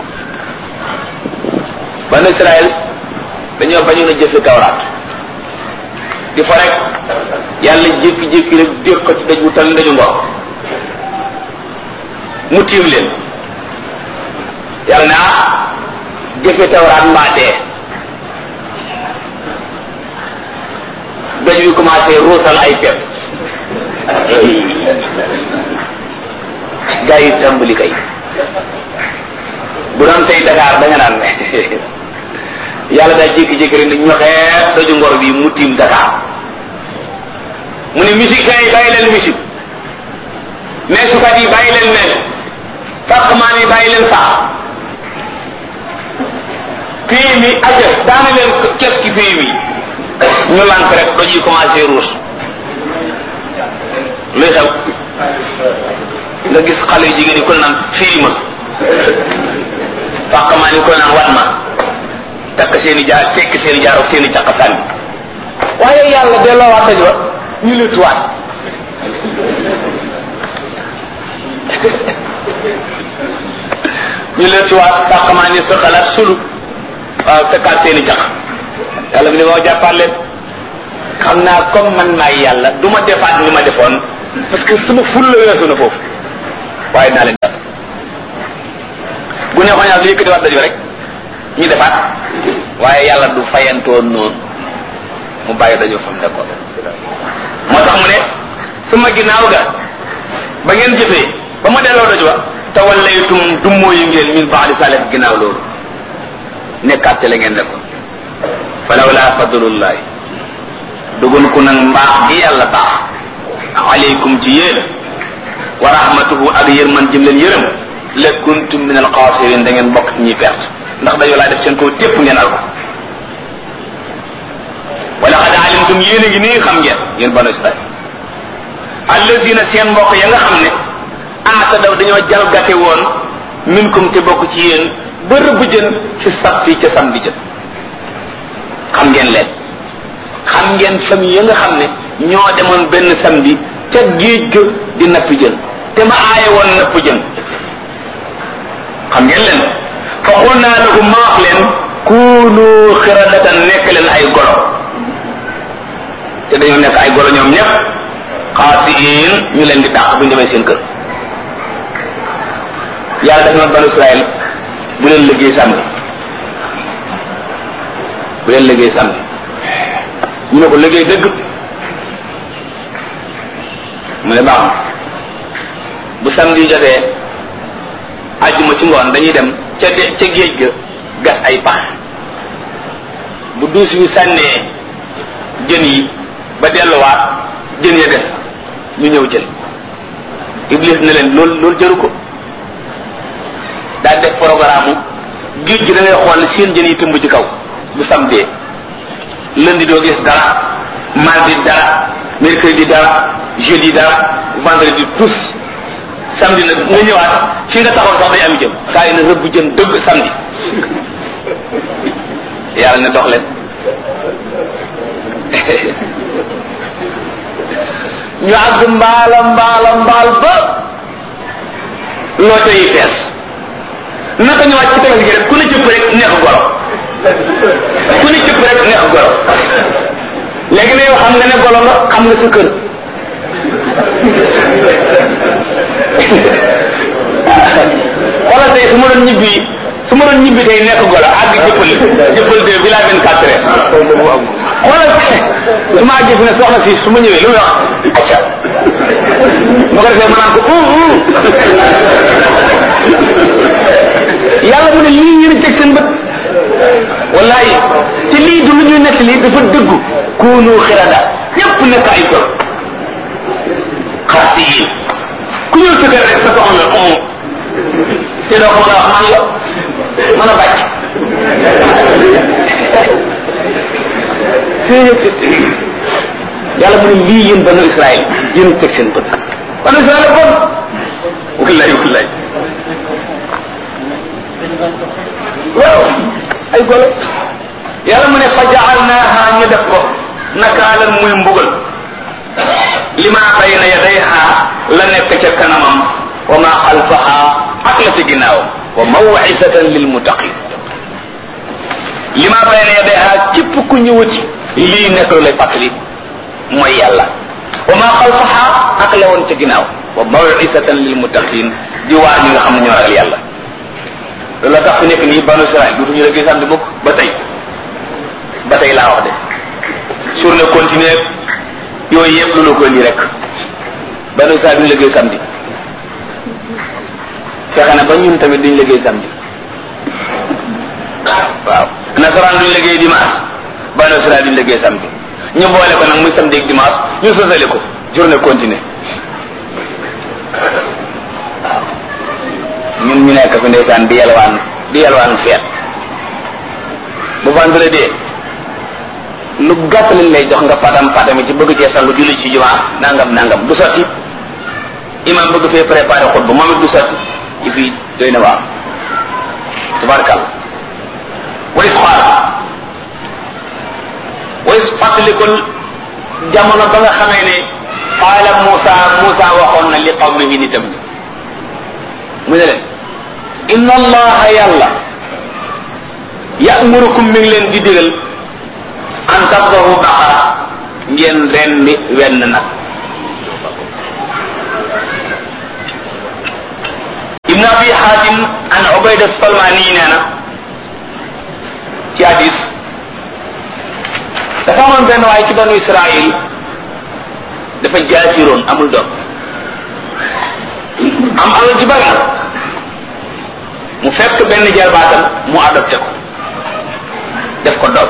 banu Israël dañoo bañoon a jëfe tawraat di fa rek yàlla jékki-jékki rek dégg ko ci daj wu tal ndaju ngor mu tiim leen yàlla ne ah jëfe tawraat mbaa dee daj wi commencé ruusal ay pepp gaa yi tàmbali kay bu doon tey Dakar da nga naan yàlla daa jékki-jékki rek ne ñoxee daju ngor bi mu tiim Dakar mu ne musiciens yi bàyyi leen musique meesukat yi bàyyi leen mees fàqmaan yi bàyyi leen sax pays mi aja daana leen kes ki pays mi ñu lànk rek doj yi commencé ruus luy xew nga gis xale yu jigéen yi ko naan firi ma fàqmaan yi ko naan wat ma takk seen i jaar tekk seen i jaar ak seen i caq sànni waaye yàlla delloo waat daj wa ñu lëttuwaat ñu lëttuwaat fàqmaan yi sa xalaat sulu waaw takkaat seen i caq yàlla bi ne moo jàppaat leen xam naa comme man maay yàlla du ma defaat li ma defoon parce que sama ful la weesu na foofu waaye dinaa leen def bu neexoon yàlla yëkkati waat dajo rek ñu defaat waaye yàlla du fayantoon noonu mu bàyyi dajo fa mu nekkoon moo tax mu ne sama ginnaaw ga ba ngeen jëfee ba ma delloo dajo ba tawallaytum dummóoyu ngeen min baadi salih ginnaaw loolu nekkaat ci la ngeen nekkoon falawla fadlullahi dugun ku nag mbaax gi yàlla baax aleykum ci yéen wa rahmatuhu ak yërman jëm leen yërëm la kuntum min alxaasirin da ngeen bokk ci ñuy perte ndax dañoo laa def seen kaw tépp ngeen al ko wala xad alimtum yéen a ngi nii xam ngeen yéen banu israil allazina seen mbokk ya nga xam ne aata daw dañoo jalgate woon minkum te bokk ci yéen ba rëbb jën fi sabti ca samedi jën xam ngeen leen xam ngeen famille ya nga xam ne ñoo demoon benn samedi ca géej ga di napp jën te ma aaye woon napp jën xam ngeen leen fa xul naa lahum ma wax leen kuunu xiradatan nekk leen ay golo te dañoo nekk ay golo ñoom ñëpp xaasiin ñu leen di dàq bu ñu demee seen kër yàlla def na banu Israël bu leen liggéey samedi bu leen liggéey samedi ñu ne ko liggéey dëgg mu ne baax bu samedi jotee àjjuma ci ngoon dañuy dem ca de ca géej ga gas ay pax bu duus wi sànnee jën yi ba delluwaat jën ya des ñu ñëw jël Iblis ne leen loolu loolu jëru ko daal def programme géej gi da ngay xool seen jën yi tëmb ci kaw bu samedi lundi doo gis dara mardi dara mercredi dara jeudi dara vendredi tous samedi nag nga ñëwaat fi nga taxaw sax day am jëm kaa yi na rëbb jën dëgg samedi yàlla ne dox leen ñu àgg mbaala mbaala mbaal ba loo tey fees naka ñëwaat ci tefes gi rek ku ne cëpp rek neex golo ku ne cëpp rek neex golo léegi ne yow xam nga ne golo nga xam nga sa kër xoolal tey su ma doon ñibbi su ma doon ñibbi tey nekk golo àgg jëppal jëppal de village vingt-quatre heures xoolal su ma àggee fi ne soxna si su ma ñëwee lu muy wax acca ma ko defee ma naan ko yàlla mu ne lii ngeen teg seen bët wallahi ci lii du lu ñuy nekk lii dafa dëggu kuunu xirada ñépp nekk ay gol xaasi yi ku ñëw sa kër rek sa soxna la on te doo ko mën a wax man la mën a bàcc yàlla mu ne lii yéen banu Israël yéen teg seen bët banu Israël bon wallahi wallahi waaw ay golo yàlla mu ne fa jaalnaaha ñu def ko nakaalan muy mbugal lima bayna yadayha la nekk ca kanamam wa ma xalfaha ak la ci ginnaaw wa maw'izatan lil muttaqin lima bayna yadayha képp ku ñëwati lii nekk lu lay fàttali mooy yàlla wa ma xalfaha ak la woon ca ginnaaw wa maw'izatan lil muttaqin di waar ñi nga xam ne ñoo ragal yàlla loolu la tax fi nekk nii banu Israël duutuñu la gisandi mukk ba tey ba tey laa wax de journée continue yooyu yëpp lu la ko nii rek banu Israël duñu liggéey samedi fexe na ba ñun tamit duñu liggéey samedi waaw nasaraan duñu liggéey dimanche banu Israël duñu liggéey samedi ñu boole ko nag muy samedi ak dimanche ñu sosale ko journée continue waaw ñun ñu nekk fi ndeysaan di yalwaan di yalwaan feet bu vendredi lu gàtt lañ lay jox nga patam patami ci bëgg cee sallu julli ci jumaa nangam nangam du sotti imam bëgg fee préparé xutba moom it du sotti yi fii doy na waaw tabarkal walis xool walis fàttalikul jamono ba nga xamee ne qaala Muusa Muusa waxoon na li qawmihi nitam ñi mu ne leen inna allaha yàlla ya'murukum mi ngi leen di digal an tabdahu baqara ngeen rendi wenn nag. ibn abi hatim an ubayda salmani nee na ci hadis dafa amoon benn waaye ci banu israil dafa jaasiroon amul doom am alal ji bari mu fekk benn jarbaatam mu adopté ko def ko doom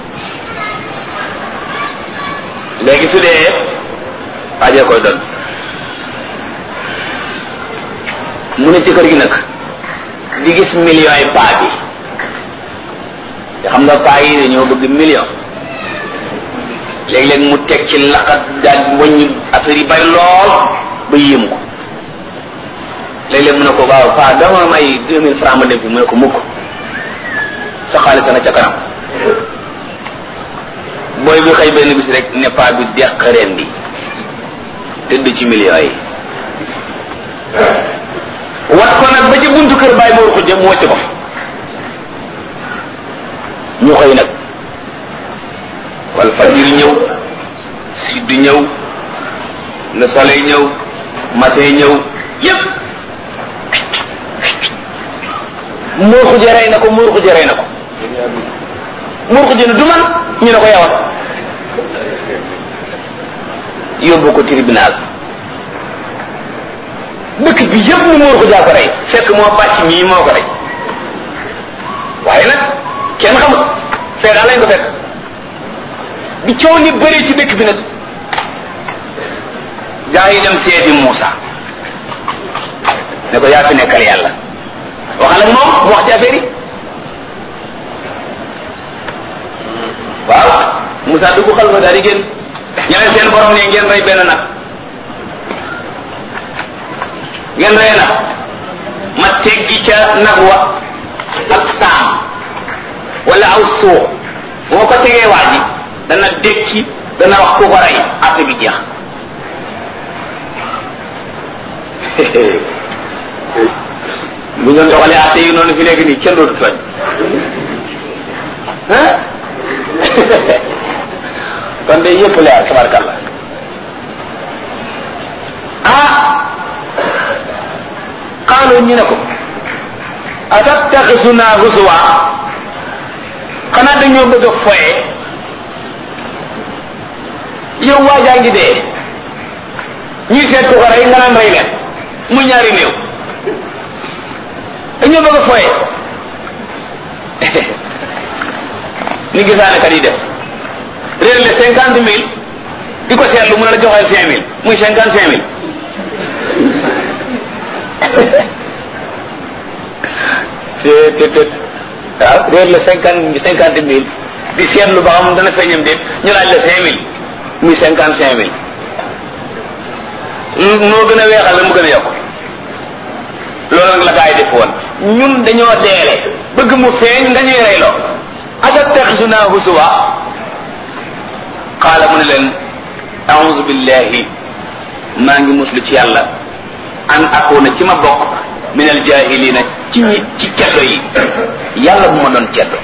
léegi su dee waajee koy doon mu ne ci kër gi nag di gis millions yi paa bi te xam nga paa yi dañoo bëgg million léeg-léeg mu teg ci laqat daal wàññi affaire yi bari lool ba yéem ko léeg-léeg mu ne ko waaw paa dama may deux mille francs ma dem fi mu ne ko mukk sa xaalis na ca kanam booy bi xëy benn bis rek ne paa bi deq reen bi tëdd ci millions yi wat ko nag ba ci buntu kër bàyyi moor xujja mu wàcc ko ñu xëy nag wal fajir ñëw sidd ñëw le soleil ñëw matin ñëw yépp moor xujja rey na ko moor xujja rey na ko moor xujja ne du man ñu ne ko yawat yóbbu ko tribunal dëkk bi yëpp ni moor xujja ko rey fekk moo bàcc ñii moo ko rey waaye nag kenn xamut fee daal lañ ko fekk bi coow ni bëree ci dëkk bi nag gaa yi dem seeti Muusa ne ko yaa fi nekkal yàlla waxal ak moom mu wax ci affaire yi waaw Muusa dugg xal fa daal di génn ñeneen seen borom ne ngeen rey benn nag ngeen rey nag ma teggi ca nag wa ak saam wala aw suux boo ko tegee waa ji dana dekki dana wax ku ko rey affaire bi jeex bu ñu doxalee atte yi noonu fi nekk nii kenn dootu tooñ ah kon de yëpp leer tabarkalla ah xaaloo ñu ne ko atattaxisuna husuwa xanaa dañoo bëgg a foye yow waajaa ngi dee ñuy seet ku ko rey nga naan rey leen muy ñaari néew dañoo bëgg a foye ni gisaane kat yi def réer le cinquante mille di ko seetlu mu ne la joxeel cinq mille muy cinquante cinq mille c'est c'est waaw réer le cinquante cinquante mille di seetlu ba xam dana feeñam déet ñu laaj la cinq mille muy cinquante cinq mille moo gën a weexal la mu gën a yokk loolu nag la gaa yi def woon ñun dañoo deele bëgg mu feeñ nga ñuy reyloo atattaxisuna husuwa qaala mu ne leen a'udhu billahi maa ngi muslu ci yàlla an akuna ci ma bokk min al jahilina ci ñi ci ceddo yi yàlla bu ma doon ceddo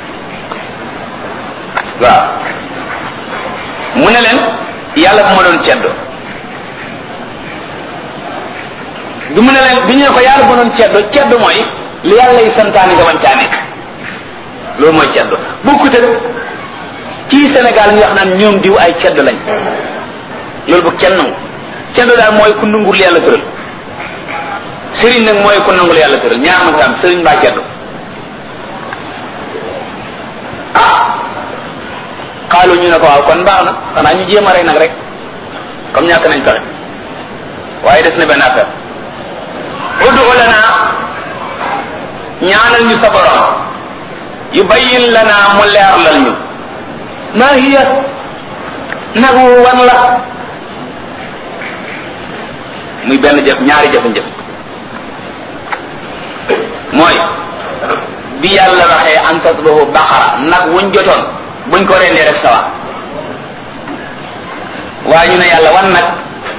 waaw mu ne leen yàlla bu ma doon ceddo bi mu ne leen bi ñu ne ko yàlla bu ma doon ceddo ceddo mooy li yàlla yi santaani nga wañ caa nekk loolu mooy ceddo bokkut ak ci Sénégal ñu wax naan ñoom diw ay ceddo lañ loolu bu kenn nangu ceddo daal mooy ku nangul yàlla tëral sëriñ nag mooy ku nangul yàlla tëral ñaar ma ko am sëriñ mbaa ceddo ah xaalu ñu ne ko waaw kon baax na xanaa ñu jéem a rey nag rek comme ñàkk nañ pexe waaye des na benn affaire ud'u lana ñaanal ñu sa borom yubayyin lana mu leerlal ñu maa hiya nagu wan la muy benn jëf ñaari jëf-jëf mooy bi yàlla waxee an tasbahu baqara nag wuñ jotoon buñ ko rendee rek sawa waaye ñu ne yàlla wan nag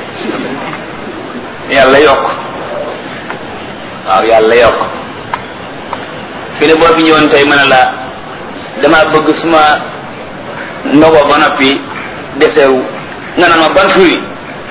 yàlla yokk waaw yàlla yokk fi ne boo fi ñëwoon tey mën a la dama bëgg suma ndogo ba noppi desewu nga naan ma ban fruit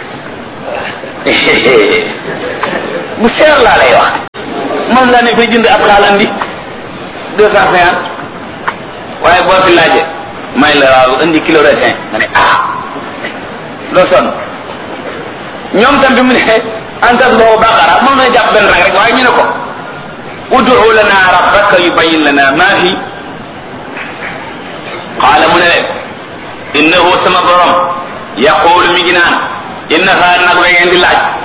bu seer laa lay wax moom laa ne fay jënd ab xaal andi deux cent cinquante waaye boo fi laaje may la waaw indi kilo raisin nga ne ah loo sonn ñoom tam bi mu ne antas boobu baqara moom na jàpp benn rang rek waaye ñu ne ko ud'u lana rabbaka yubayyin lana ma fi qaala mu ne leen innahu sama borom yaqulu mi ngi naan innaha nag la ngeen di laaj